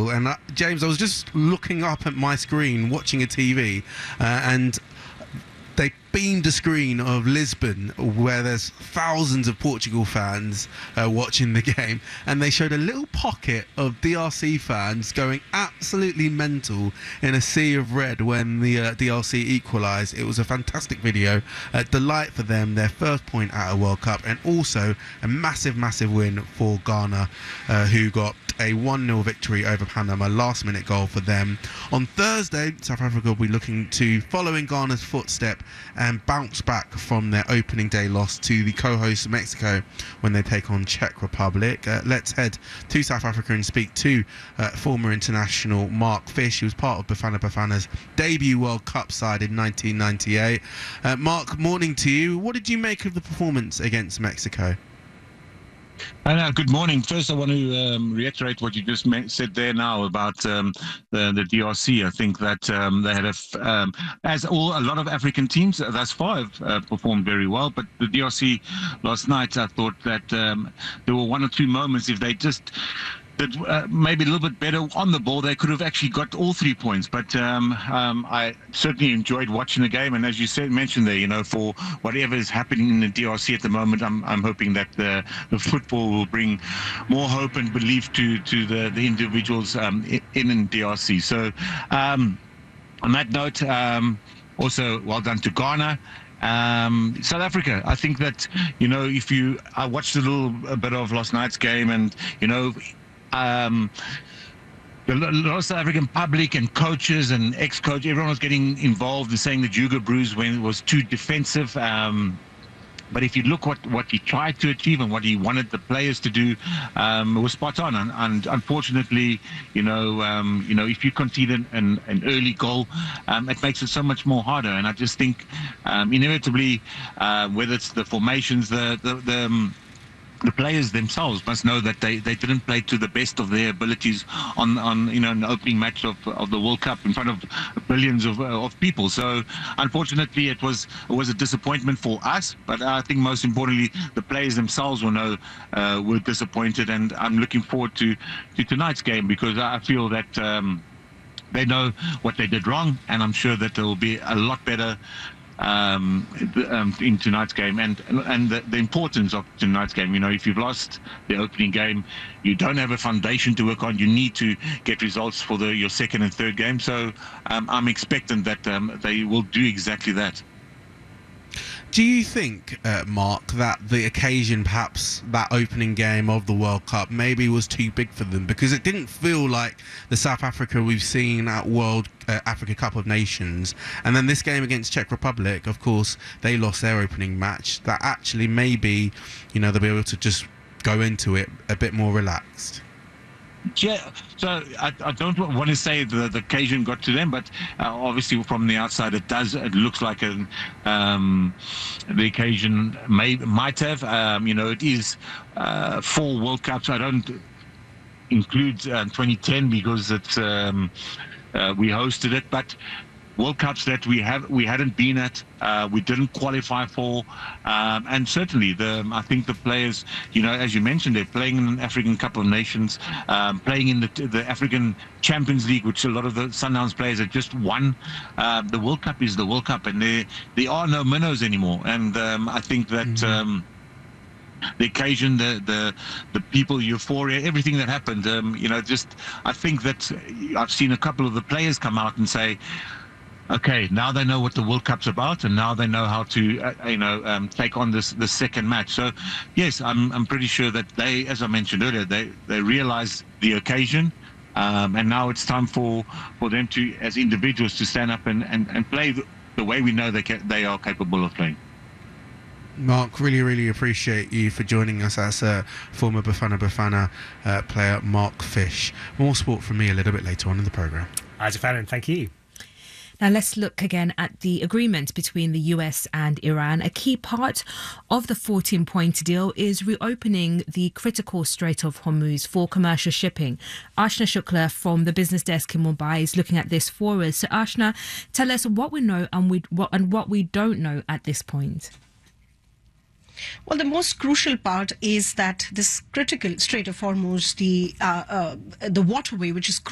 mental. And James, I was just looking up at my screen, watching a TV, and they beamed a screen of Lisbon where there's thousands of Portugal fans watching the game, and they showed a little pocket of DRC fans going absolutely mental in a sea of red when the DRC equalised. It was a fantastic video, delight for them, their first point at a World Cup, and also a massive win for Ghana, who got a 1-0 victory over Panama, last minute goal for them. On Thursday, South Africa will be looking to follow in Ghana's footstep and bounce back from their opening day loss to the co-host Mexico when they take on Czech Republic. Let's head to South Africa and speak to former international Mark Fish, who was part of Bafana Bafana's debut World Cup side in 1998. Mark, morning to you. What did you make of the performance against Mexico? Good morning. First, I want to reiterate what you just said there now about the DRC. I think that they had a lot of African teams thus far have performed very well. But the DRC last night, I thought that there were one or two moments, if they just did maybe a little bit better on the ball, they could have actually got all 3 points. But I certainly enjoyed watching the game. And as you mentioned there, for whatever is happening in the DRC at the moment, I'm hoping that the football will bring more hope and belief to the individuals in DRC. So on that note, also well done to Ghana. South Africa, I think that, I watched a little bit of last night's game, and, a lot of South African public and coaches and ex-coach, everyone was getting involved in saying the Juga Bruise when it was too defensive. But if you look what he tried to achieve and what he wanted the players to do, it was spot on. And unfortunately, if you concede an early goal, it makes it so much more harder. And I just think inevitably, whether it's the formations, the players themselves must know that they didn't play to the best of their abilities on an opening match of the World Cup in front of billions of people. So unfortunately, it was a disappointment for us. But I think most importantly, the players themselves will know were disappointed. And I'm looking forward to tonight's game, because I feel that they know what they did wrong, and I'm sure that there will be a lot better in tonight's game, and the importance of tonight's game. If you've lost the opening game, you don't have a foundation to work on. You need to get results for your second and third game. So I'm expectant that they will do exactly that. Do you think, Mark, that the occasion, perhaps that opening game of the World Cup, maybe was too big for them? Because it didn't feel like the South Africa we've seen at Africa Cup of Nations. And then this game against Czech Republic, of course, they lost their opening match. That actually maybe, they'll be able to just go into it a bit more relaxed. Yeah, so I don't want to say the occasion got to them, but obviously from the outside it looks like the occasion might have. It is 4 World Cups. I don't include 2010 because it's we hosted it, but World Cups that we hadn't been at, we didn't qualify for, and certainly I think the players, as you mentioned, they're playing in an African Cup of Nations, playing in the African Champions League, which a lot of the Sundowns players have just won. The World Cup is the World Cup, and there are no minnows anymore. And I think that the occasion, the people, euphoria, everything that happened, I think that I've seen a couple of the players come out and say, okay, now they know what the World Cup's about, and now they know how to, take on this second match. So, yes, I'm pretty sure that they, as I mentioned earlier, they realize the occasion, and now it's time for them to, as individuals, to stand up and play the way we know they are capable of playing. Mark, really appreciate you for joining us as former Bafana Bafana player Mark Fish. More sport from me a little bit later on in the programme. As a fan, thank you. Now let's look again at the agreement between the US and Iran. A key part of the 14-point deal is reopening the critical Strait of Hormuz for commercial shipping. Ashna Shukla from the business desk in Mumbai is looking at this for us. So Ashna, tell us what we know and what we don't know at this point. Well, the most crucial part is that this critical Strait of Hormuz, the waterway, which is